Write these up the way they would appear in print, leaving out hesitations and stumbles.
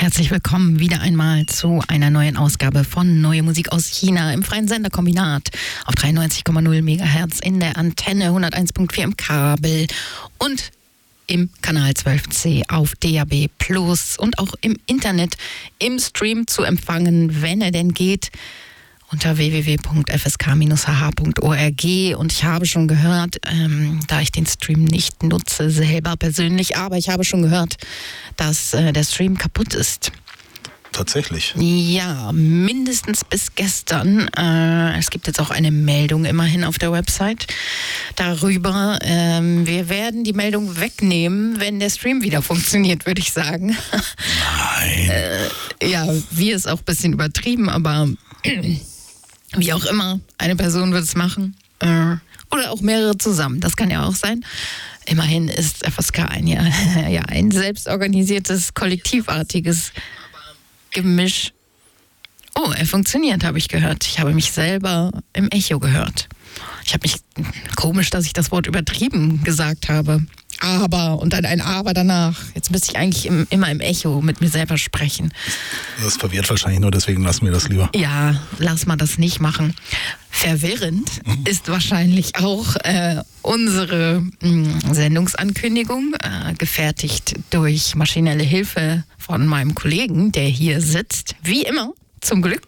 Herzlich willkommen wieder einmal zu einer neuen Ausgabe von Neue Musik aus China im freien Senderkombinat auf 93,0 MHz in der Antenne, 101.4 im Kabel und im Kanal 12C auf DAB Plus und auch im Internet im Stream zu empfangen, wenn er denn geht, unter www.fsk-hh.org. Und ich habe schon gehört, da ich den Stream nicht nutze selber persönlich, aber ich habe schon gehört, dass der Stream kaputt ist. Tatsächlich? Ja, mindestens bis gestern. Es gibt jetzt auch eine Meldung immerhin auf der Website darüber. Wir werden die Meldung wegnehmen, wenn der Stream wieder funktioniert, würde ich sagen. Nein. Ja, wir ist auch ein bisschen übertrieben, aber wie auch immer, eine Person wird es machen. Oder auch mehrere zusammen, das kann ja auch sein. Immerhin ist FSK ein selbstorganisiertes, kollektivartiges Gemisch. Oh, er funktioniert, habe ich gehört. Ich habe mich selber im Echo gehört. Ich habe mich, komisch, dass ich das Wort übertrieben gesagt habe. Aber und dann ein Aber danach. Jetzt müsste ich eigentlich immer im Echo mit mir selber sprechen. Das verwirrt wahrscheinlich nur, deswegen lassen wir das lieber. Ja, lass mal das nicht machen. Verwirrend ist wahrscheinlich auch unsere Sendungsankündigung, gefertigt durch maschinelle Hilfe von meinem Kollegen, der hier sitzt. Wie immer, zum Glück.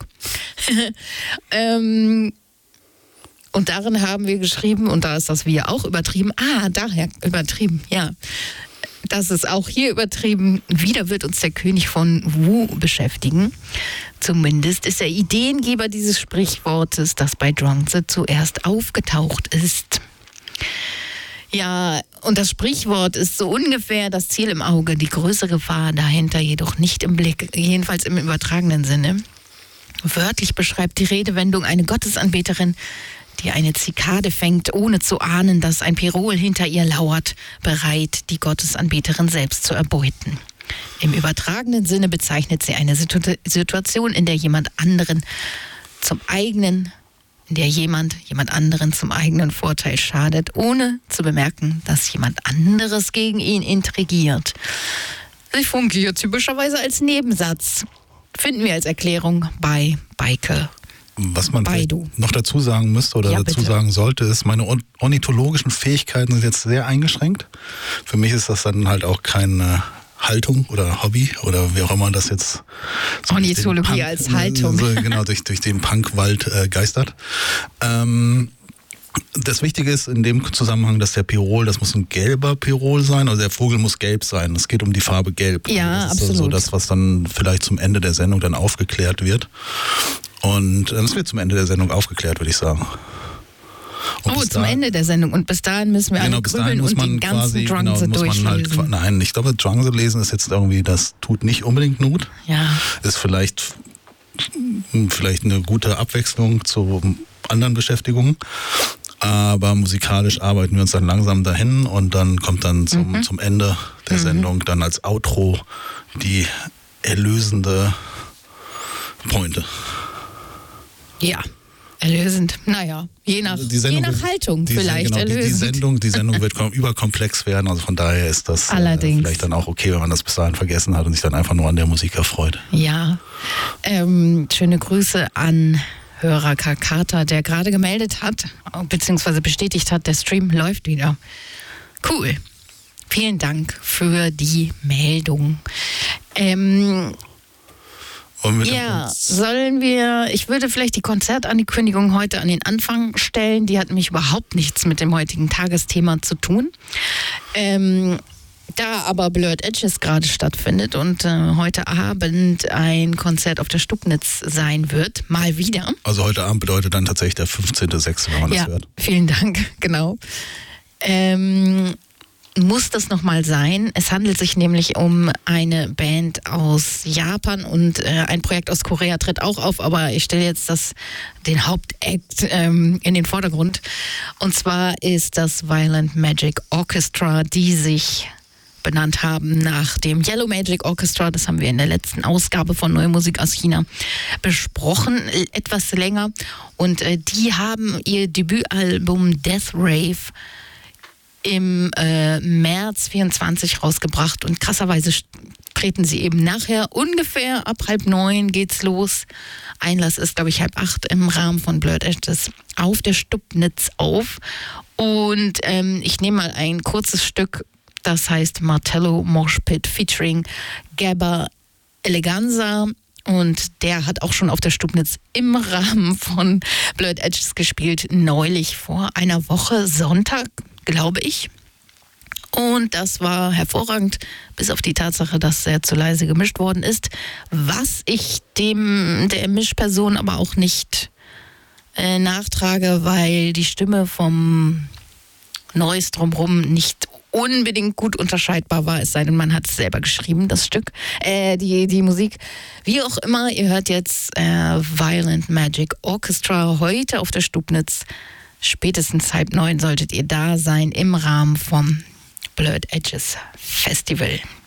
Und darin haben wir geschrieben, und da ist das Wir auch übertrieben. Daher übertrieben, ja. Das ist auch hier übertrieben. Wieder wird uns der König von Wu beschäftigen. Zumindest ist er Ideengeber dieses Sprichwortes, das bei Zhuangzi zuerst aufgetaucht ist. Ja, und das Sprichwort ist so ungefähr das Ziel im Auge, die größere Gefahr dahinter jedoch nicht im Blick, jedenfalls im übertragenen Sinne. Wörtlich beschreibt die Redewendung eine Gottesanbeterin, die eine Zikade fängt, ohne zu ahnen, dass ein Pirol hinter ihr lauert, bereit, die Gottesanbeterin selbst zu erbeuten. Im übertragenen Sinne bezeichnet sie eine Situation, in der jemand anderen zum eigenen Vorteil schadet, ohne zu bemerken, dass jemand anderes gegen ihn intrigiert. Sie fungiert typischerweise als Nebensatz. Finden wir als Erklärung bei Baike. Was man noch dazu sagen müsste oder dazu sagen sollte, ist, meine ornithologischen Fähigkeiten sind jetzt sehr eingeschränkt. Für mich ist das dann halt auch keine Haltung oder Hobby oder wie auch immer das jetzt... Ornithologie als Haltung. Genau, durch den Punkwald geistert. Das Wichtige ist in dem Zusammenhang, dass der Pirol, das muss ein gelber Pirol sein, also der Vogel muss gelb sein. Es geht um die Farbe gelb. Ja, das ist absolut. so das, was dann vielleicht zum Ende der Sendung dann aufgeklärt wird. Und es wird zum Ende der Sendung aufgeklärt, würde ich sagen. Zum Ende der Sendung. Und bis dahin müssen wir alle grübeln und den ganzen Zhuangzi durchlesen. Nein, ich glaube, Zhuangzi lesen ist jetzt irgendwie, das tut nicht unbedingt Not. Ja. Ist vielleicht eine gute Abwechslung zu anderen Beschäftigungen. Aber musikalisch arbeiten wir uns dann langsam dahin und dann kommt dann zum Ende der Sendung dann als Outro die erlösende Pointe. Ja, erlösend. Naja, je nach Haltung vielleicht erlösend. Die Sendung wird überkomplex werden, also von daher ist das vielleicht dann auch okay, wenn man das bis dahin vergessen hat und sich dann einfach nur an der Musik erfreut. Ja, schöne Grüße an Hörer Kakata, der gerade gemeldet hat, beziehungsweise bestätigt hat, der Stream läuft wieder. Cool. Vielen Dank für die Meldung. Ich würde vielleicht die Konzertankündigung heute an den Anfang stellen. Die hat nämlich überhaupt nichts mit dem heutigen Tagesthema zu tun. Da aber Blurred Edges gerade stattfindet und heute Abend ein Konzert auf der Stubnitz sein wird, mal wieder. Also heute Abend bedeutet dann tatsächlich der 15.06., wenn man das hört. Vielen Dank, genau. Muss das nochmal sein. Es handelt sich nämlich um eine Band aus Japan und ein Projekt aus Korea tritt auch auf, aber ich stelle jetzt den Hauptakt in den Vordergrund. Und zwar ist das Violent Magic Orchestra, die sich benannt haben nach dem Yellow Magic Orchestra. Das haben wir in der letzten Ausgabe von Neue Musik aus China besprochen, etwas länger. Und die haben ihr Debütalbum Death Rave im März 24 rausgebracht und krasserweise treten sie eben nachher ungefähr ab 8:30 geht's los. Einlass ist, glaube ich, 7:30 im Rahmen von Blurred Edges auf der Stubnitz auf. Und ich nehme mal ein kurzes Stück, das heißt Martello Mosh Pit featuring Gabba Eleganza. Und der hat auch schon auf der Stubnitz im Rahmen von Blurred Edges gespielt, neulich vor einer Woche, Sonntag, glaube ich. Und das war hervorragend, bis auf die Tatsache, dass er zu leise gemischt worden ist, was ich der Mischperson aber auch nicht nachtrage, weil die Stimme vom Noise drumherum nicht unbedingt gut unterscheidbar war, es sei denn, man hat es selber geschrieben, das Stück, die Musik. Wie auch immer, ihr hört jetzt Violent Magic Orchestra heute auf der Stubnitz. Spätestens 8:30 solltet ihr da sein im Rahmen vom Blurred Edges Festival.